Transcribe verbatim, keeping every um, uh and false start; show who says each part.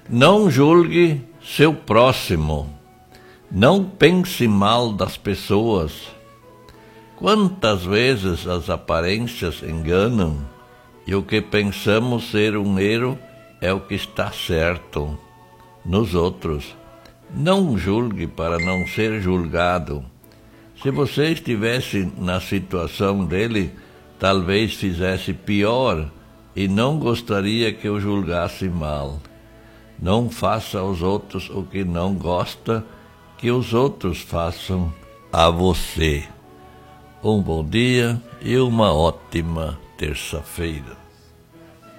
Speaker 1: Não julgue seu próximo. Não pense mal das pessoas. Quantas vezes as aparências enganam e o que pensamos ser um erro é o que está certo nos outros. Não julgue para não ser julgado. Se você estivesse na situação dele, talvez fizesse pior e não gostaria que o julgasse mal. Não faça aos outros o que não gosta que os outros façam a você. Um bom dia e uma ótima terça-feira.